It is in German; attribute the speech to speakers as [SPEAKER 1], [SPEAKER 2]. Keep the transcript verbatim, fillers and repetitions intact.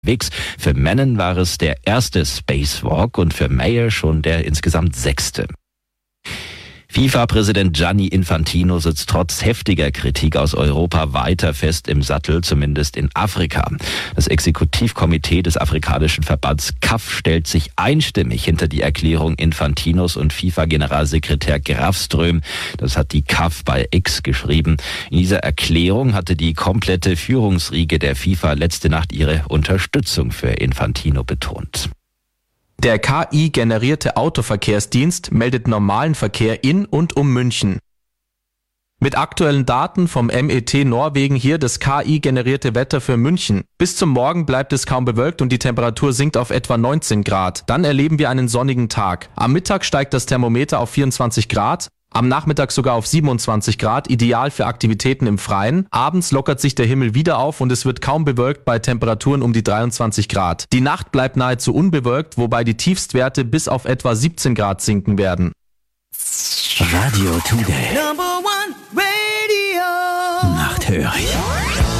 [SPEAKER 1] Für Mennen war es der erste Spacewalk und für Mayer schon der insgesamt sechste. FIFA-Präsident Gianni Infantino sitzt trotz heftiger Kritik aus Europa weiter fest im Sattel, zumindest in Afrika. Das Exekutivkomitee des afrikanischen Verbands C A F stellt sich einstimmig hinter die Erklärung Infantinos und FIFA-Generalsekretär Grafström. Das hat die C A F bei X geschrieben. In dieser Erklärung hatte die komplette Führungsriege der FIFA letzte Nacht ihre Unterstützung für Infantino betont.
[SPEAKER 2] Der K I-generierte Autoverkehrsdienst meldet normalen Verkehr in und um München. Mit aktuellen Daten vom M E T Norwegen hier das K I-generierte Wetter für München. Bis zum Morgen bleibt es kaum bewölkt und die Temperatur sinkt auf etwa neunzehn Grad. Dann erleben wir einen sonnigen Tag. Am Mittag steigt das Thermometer auf vierundzwanzig Grad. Am Nachmittag sogar auf siebenundzwanzig Grad, ideal für Aktivitäten im Freien. Abends lockert sich der Himmel wieder auf und es wird kaum bewölkt bei Temperaturen um die dreiundzwanzig Grad. Die Nacht bleibt nahezu unbewölkt, wobei die Tiefstwerte bis auf etwa siebzehn Grad sinken werden.
[SPEAKER 3] Radio Today.